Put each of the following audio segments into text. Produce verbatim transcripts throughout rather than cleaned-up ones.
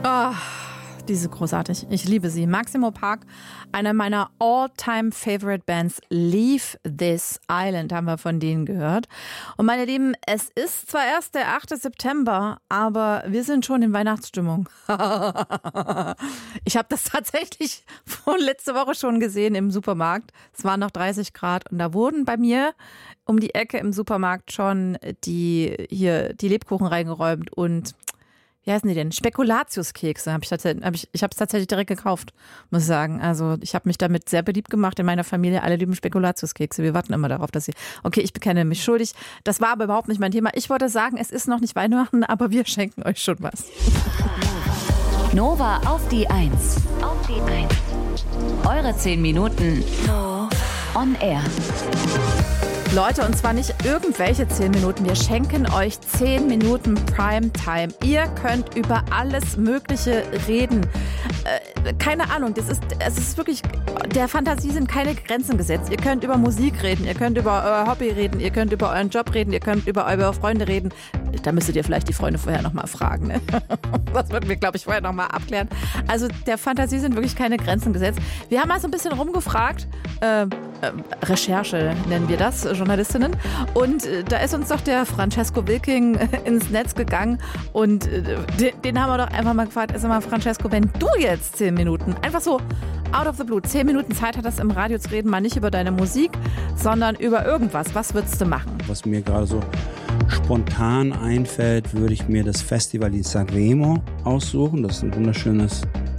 Oh, diese großartig. Ich liebe sie. Maximo Park, eine meiner All-Time-Favorite-Bands. Leave This Island haben wir von denen gehört. Und meine Lieben, es ist zwar erst der achte September, aber wir sind schon in Weihnachtsstimmung. Ich habe das tatsächlich von letzte Woche schon gesehen im Supermarkt. Es waren noch dreißig Grad und da wurden bei mir um die Ecke im Supermarkt schon die, hier, die Lebkuchen reingeräumt und wie heißen die denn? Spekulatiuskekse. Hab ich hab ich, ich habe es tatsächlich direkt gekauft, muss ich sagen. Also ich habe mich damit sehr beliebt gemacht in meiner Familie. Alle lieben Spekulatiuskekse. Wir warten immer darauf, dass sie... Okay, ich bekenne mich schuldig. Das war aber überhaupt nicht mein Thema. Ich wollte sagen, es ist noch nicht Weihnachten, aber wir schenken euch schon was. Nova auf die Eins. Auf die Eins. Eure zehn Minuten on air. Leute, und zwar nicht irgendwelche zehn Minuten. Wir schenken euch zehn Minuten Primetime. Ihr könnt über alles Mögliche reden. Äh, keine Ahnung, das ist, es ist wirklich, der Fantasie sind keine Grenzen gesetzt. Ihr könnt über Musik reden, ihr könnt über euer Hobby reden, ihr könnt über euren Job reden, ihr könnt über eure Freunde reden. Da müsstet ihr vielleicht die Freunde vorher nochmal fragen. Ne? Das würden wir, glaube ich, vorher nochmal abklären. Also der Fantasie sind wirklich keine Grenzen gesetzt. Wir haben mal so ein bisschen rumgefragt, äh, äh, Recherche nennen wir das, Journalistinnen. Und äh, da ist uns doch der Francesco Wilking ins Netz gegangen und äh, den, den haben wir doch einfach mal gefragt, sag mal, Francesco, wenn du jetzt zehn Minuten, einfach so out of the blue, zehn Minuten Zeit hattest im Radio zu reden, mal nicht über deine Musik, sondern über irgendwas, was würdest du machen? Was mir gerade so spontan einfällt, würde ich mir das Festival di Sanremo aussuchen. Das ist ein wunderschönes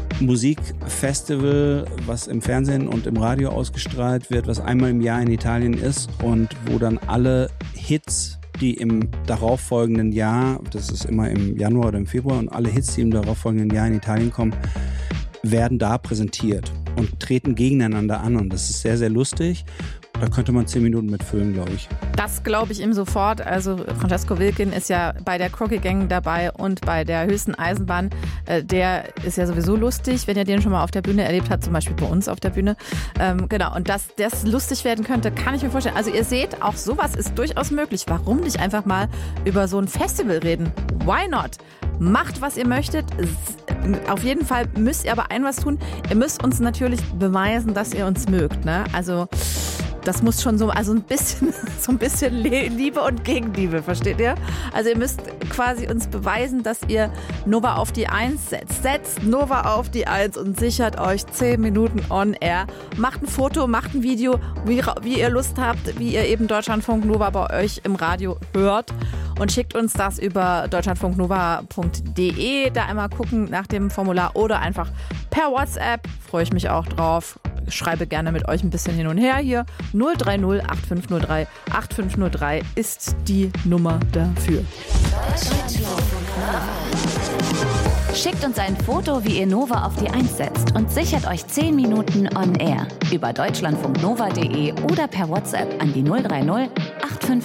Musikfestival, was im Fernsehen und im Radio ausgestrahlt wird, was einmal im Jahr in Italien ist und wo dann alle Hits, die im darauffolgenden Jahr, das ist immer im Januar oder im Februar, und alle Hits, die im darauffolgenden Jahr in Italien kommen, werden da präsentiert und treten gegeneinander an. Und das ist sehr, sehr lustig. Da könnte man zehn Minuten mitfüllen, glaube ich. Das glaube ich ihm sofort. Also Francesco Wilkin ist ja bei der Crooked Gang dabei und bei der höchsten Eisenbahn. Der ist ja sowieso lustig, wenn ihr den schon mal auf der Bühne erlebt habt, zum Beispiel bei uns auf der Bühne. Ähm, genau, und dass das lustig werden könnte, kann ich mir vorstellen. Also ihr seht, auch sowas ist durchaus möglich. Warum nicht einfach mal über so ein Festival reden? Why not? Macht, was ihr möchtet. Auf jeden Fall müsst ihr aber ein was tun. Ihr müsst uns natürlich beweisen, dass ihr uns mögt. Ne? Also das muss schon so, also ein bisschen, so ein bisschen Liebe und Gegenliebe, versteht ihr? Also ihr müsst quasi uns beweisen, dass ihr Nova auf die Eins setzt. Setzt Nova auf die Eins und sichert euch zehn Minuten on air. Macht ein Foto, macht ein Video, wie, wie ihr Lust habt, wie ihr eben Deutschlandfunk Nova bei euch im Radio hört. Und schickt uns das über deutschlandfunknova punkt de. Da einmal gucken nach dem Formular oder einfach per WhatsApp. Freue ich mich auch drauf. Schreibe gerne mit euch ein bisschen hin und her hier. null drei null acht fünf null drei acht fünf null drei ist die Nummer dafür. Schickt uns ein Foto, wie ihr Nova auf die Eins setzt und sichert euch zehn Minuten on air über deutschlandfunknova punkt de oder per WhatsApp an die null drei null acht fünf